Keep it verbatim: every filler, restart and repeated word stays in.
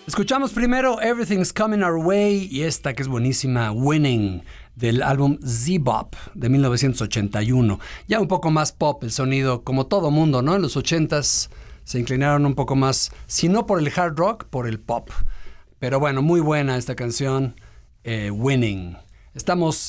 Escuchamos primero Everything's Coming Our Way y esta que es buenísima, Winning, del álbum Z-Bop de mil novecientos ochenta y uno. Ya un poco más pop el sonido, como todo mundo, ¿no? En los ochentas se inclinaron un poco más, si no por el hard rock, por el pop. Pero bueno, muy buena esta canción, eh, Winning. Estamos